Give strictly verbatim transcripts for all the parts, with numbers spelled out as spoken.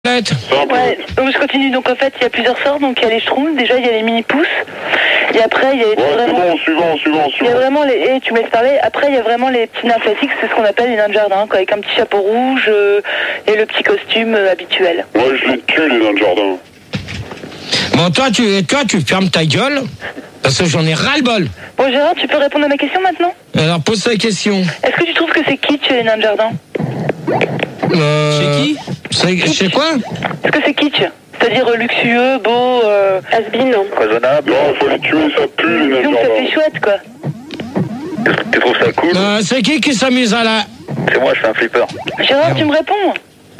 Ouais, donc je continue. Donc en fait, il y a plusieurs sortes. Donc il y a les schtroumpfs, déjà il y a les mini pousses. Et après, il y a les ouais, vraiment. Bon, suivant, suivant, suivant. Il y a vraiment les. Et tu me laisses parler. Après, il y a vraiment les petits nains classiques, c'est ce qu'on appelle les nains de jardin, quoi, avec un petit chapeau rouge euh, et le petit costume euh, habituel. Ouais, je les tue, les nains de jardin. Bon, toi, tu, toi, tu fermes ta gueule, parce que j'en ai ras-le-bol. Bon, Gérard, tu peux répondre à ma question maintenant? Alors, pose ta question. Est-ce que tu trouves que c'est kitsch, les nains de jardin? Euh, Chez qui? C'est, chez quoi? Est-ce que c'est kitsch? C'est-à-dire euh, luxueux, beau, euh, has-been, non? Raisonnable. Non, faut les tuer, ça pue, les nains de Disons que ça jardin. fait chouette, quoi. Tu trouves ça cool? euh, C'est qui qui s'amuse à la... C'est moi, je fais un flipper. Gérard, tu me réponds?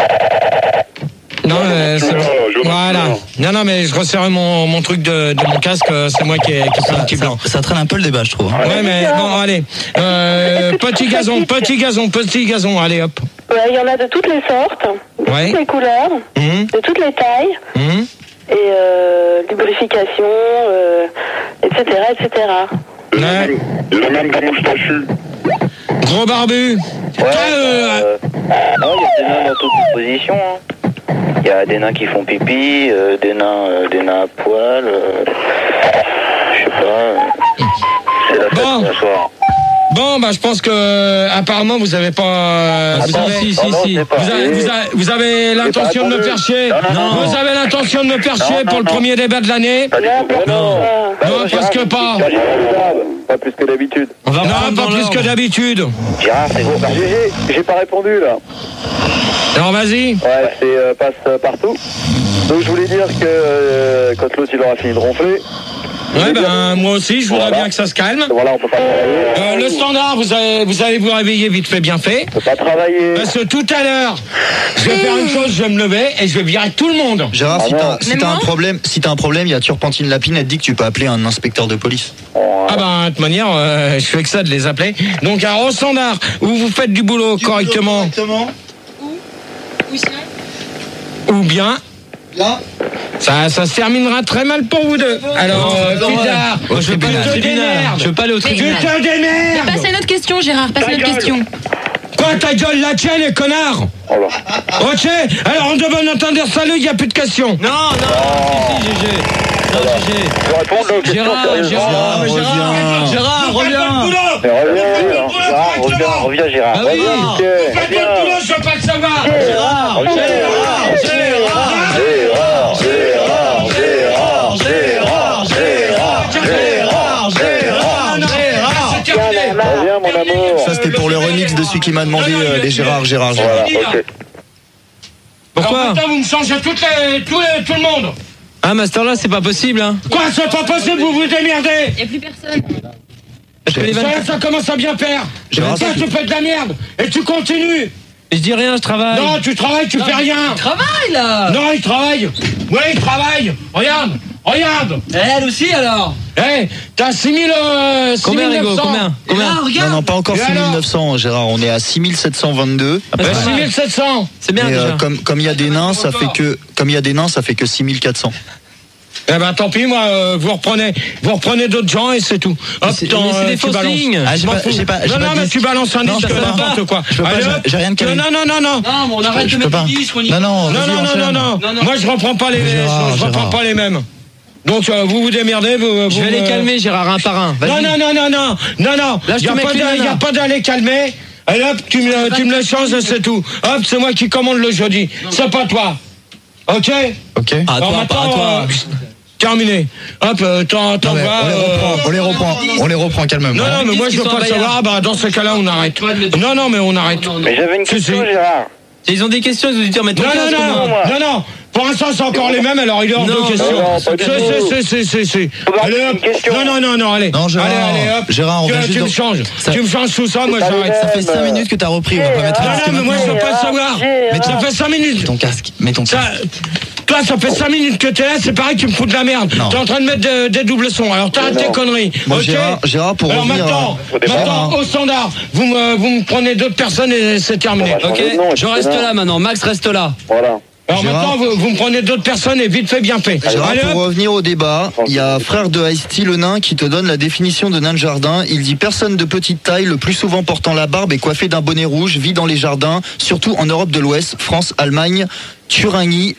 Non, euh, c'est... Voilà. Non, non, mais je resserre mon, mon truc de, de mon casque, c'est moi qui ai, qui suis un petit blanc. Ça, ça traîne un peu le débat, je trouve. Ouais, mais bon, allez. Euh, petit gazon, petit gazon, petit gazon, allez, hop. Ouais, il y en a de toutes les sortes, de Ouais. toutes les couleurs, Hum, de toutes les tailles, hum. et euh, lubrification, euh, et cetera, et cetera. Il y en a Ouais. même- il y en a même des moustachus. Gros barbu. Toi, euh, Non, il y a des nains dans toutes les positions. Hein. Il y a des nains qui font pipi, euh, des nains, euh, des nains à poil. Euh, je sais pas. euh, c'est la fête Bon. ce soir. bon, bah, je pense que, euh, apparemment, vous avez pas... euh, vous Attends, avez... si, si, pardon, si. c'est pas- Vous avez, vous avez, vous avez l'intention de me faire chier. non, Vous avez l'intention de me faire Non, chier non, pour le non. premier débat de l'année. Pas du tout. Non, Non, non. Non, parce que pas. Pas plus que d'habitude. On va Non, reprendre pas dans plus l'ordre. que d'habitude. Gérard, c'est gros. J'ai j'ai pas répondu là. Alors, vas-y. Ouais, c'est euh, passe euh, partout. Donc je voulais dire que euh, quand l'autre il aura fini de ronfler, Ouais, ben, moi aussi, je voudrais Voilà. bien que ça se calme. voilà, on peut pas travailler. Euh, le standard, vous allez, vous allez vous réveiller vite fait, bien fait. On peut pas travailler. Parce que tout à l'heure, je vais faire une chose, je vais me lever et je vais virer tout le monde. Gérard, si Ah t'as non. si t'as un problème, si t'as un problème, il y a Turpentine Lapine, elle te dit que tu peux appeler un inspecteur de police. Ah ben, de toute manière, euh, je fais que ça de les appeler. Donc, alors, au standard, où vous faites du boulot correctement, ou bien, Là. ça, ça se terminera très mal pour vous deux. Alors, euh, Pudard, Au je veux pas tribunal. te démerdes. Je veux pas aller au Tu tribunal. te démerdes. Passe à notre question, Gérard, passe à notre gueule. question. Quoi, ta gueule, la tienne, les connards? Oh là. Ok, alors on demande d'entendre salut, il n'y a plus de questions. Non, non, si, si, G G. Non, G G. Je vais répondre là aux questions Gérard, sérieusement. Gérard, mais Gérard, Gérard, Gérard, Vous faites reviens. votre boulot. Mais reviens, Vous hein. faites votre boulot Gérard, reviens, correctement. reviens, Gérard. Ah oui. Ok. Vous faites votre boulot, je veux pas le savoir. Gérard, Gérard, Gérard, Gérard, Gérard, Gérard, Gérard, Gérard, Gérard, Gérard. C'est terminé. Reviens mon amour. Ça, c'était pour le remix de celui qui m'a demandé euh, les Gérard, Gérard, Gérard. Voilà, ok. Alors maintenant, vous me changez toutes les, tout, les, tout le monde. Ah, Master, là, c'est pas possible, hein. Quoi, c'est pas possible, vous vous démerdez. Il n'y a plus personne. Je fais les vannes. Ça, ça commence à bien faire. Gérard, Toi, tu fais de la merde et tu continues. Je dis rien, je travaille. Non, tu travailles, tu fais rien. Travaille, là. Non, il travaille. Oui, il travaille. Regarde, regarde. Elle aussi, alors. Eh, t'as six mille, euh, Combien, six mille neuf Rigo, cents. combien, combien? Non, non, pas encore Et six mille neuf cents, Gérard. On est à six mille sept cent vingt-deux. Euh, six mille sept cents. C'est bien, déjà. Comme comme il y a des nains, ça fait que comme il y a des nains, ça fait que six mille quatre cents. Eh ben tant pis, moi, euh, vous reprenez, vous reprenez d'autres gens et c'est tout. Hop, c'est- t'en, mais c'est euh, des tu fausses balances. lignes. Ah, j'ai Je m'en pas- fous. j'ai pas- j'ai non, pas non, de mais disque. tu balances un Non, disque, je peux pas. n'importe quoi. Je peux pas, Allez, j'ai- hop. j'ai rien de calé. Non, non, non, non, non. Non, mais on arrête de mettre des disques, on y va. Non, non, Non, vas-y, non, non, enchaîne. non, non, Non, non. Moi, je reprends pas les, Gérard, je, je reprends Gérard. pas les mêmes. Donc, euh, vous vous démerdez, vous. Je vous vais les me- calmer, Gérard, un par un. Non, Vas-y. non, non, non, non, non, non. Là, je y a te mets pas que les de- y a nanas. pas d'aller calmer. Allez, hop, tu me, tu me le changes et c'est tout. Hop, c'est moi qui commande le jeudi. C'est pas toi. Ok? Ok. À Alors toi, maintenant, à toi. euh, terminé. Hop, euh, t'en, t'en Non, mais vas, on les euh, reprend, on les reprend, on les reprend calmement. Non, non, mais moi je veux pas le savoir. Bah, dans ce cas-là, on arrête. Non, non, mais on arrête. Mais j'avais une Si, question, si. Gérard. Ils ont des questions, les auditeurs, mais ton Non, non, casque, non, moi. non, non. Pour l'instant, c'est encore les mêmes, alors il est hors Non, de question. non, pas du C'est, tout. c'est, c'est, c'est, c'est. Regarde, Allez, une hop. question. Non, non, non, non, allez. Non, Gérard, allez, allez, hop. Gérard, on tu, vient tu juste me de- changes. Ça- Tu me changes tout ça, moi pas j'arrête. les Ça fait mêmes. cinq minutes que t'as repris, on va pas mettre Non, un disque non, mais moi je maintenant. veux pas le savoir. Gérard. Ça fait cinq minutes. Mets ton casque, mets ton Ça, casque. toi, ça fait cinq minutes que t'es là, c'est pareil, tu me fous de la merde. Non. T'es en train de mettre de- des doubles sons, alors t'arrêtes Mais tes non. conneries. Bon, ok Gérard, Gérard, pour alors revenir maintenant, Au départ. maintenant, au standard, vous me, vous me prenez d'autres personnes et c'est terminé. On va changer de nom, et puis c'est là. maintenant, Max reste là. Voilà. Alors Gérard. maintenant, vous, vous me prenez d'autres personnes et vite fait, bien fait. Gérard, Allez, pour hop. revenir au débat, il y a frère de Ice-T, le nain, qui te donne la définition de nain de jardin. Il dit personne de petite taille, le plus souvent portant la barbe et coiffé d'un bonnet rouge, vit dans les jardins, surtout en Europe de l'Ouest, France, Allemagne, Turinghy